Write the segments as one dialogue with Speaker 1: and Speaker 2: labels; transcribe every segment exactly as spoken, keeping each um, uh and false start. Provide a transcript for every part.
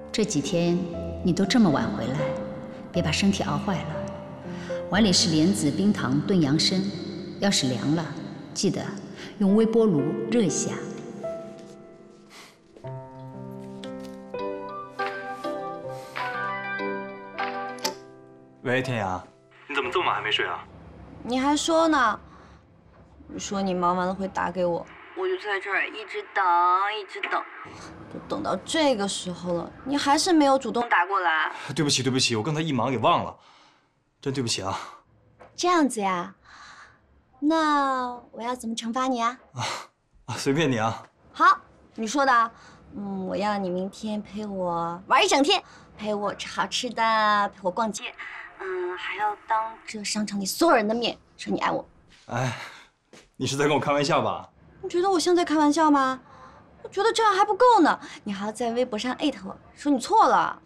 Speaker 1: 这几天你都这么晚回来，别把身体熬坏了。碗里是莲子冰糖炖羊参，要是凉了，记得用微波炉热一下。
Speaker 2: 喂，天涯，你怎么这么晚还没睡啊？
Speaker 3: 你还说呢？你说你忙完了会打给我，我就在这儿一直等，一直等，都等到这个时候了，你还是没有主动打过来。
Speaker 2: 对不起，对不起，我刚才一忙给忘了，真对不起啊。
Speaker 3: 这样子呀？那我要怎么惩罚你啊？
Speaker 2: 啊啊，随便你啊。
Speaker 3: 好，你说的。嗯，我要你明天陪我玩一整天，陪我吃好吃的，陪我逛街。嗯，还要当着商场里所有人的面说你爱我。
Speaker 2: 哎，你是在跟我开玩笑吧？
Speaker 3: 你觉得我像在开玩笑吗？我觉得这样还不够呢，你还要在微博上艾特我说你错了。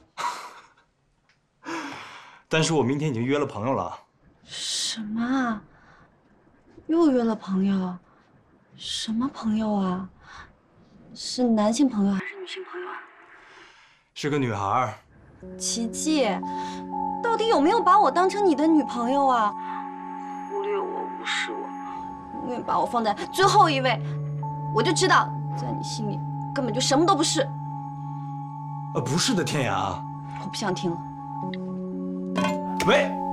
Speaker 2: 但是我明天已经约了朋友了。
Speaker 3: 什么啊？又约了朋友？什么朋友啊？是男性朋友还是女性朋友啊？
Speaker 2: 是个女孩。
Speaker 3: 琪琪，到底有没有把我当成你的女朋友啊？忽略我，无视我，永远把我放在最后一位，我就知道，在你心里根本就什么都不是。
Speaker 2: 呃，不是的，天涯。
Speaker 3: 我不想听了。
Speaker 2: 喂。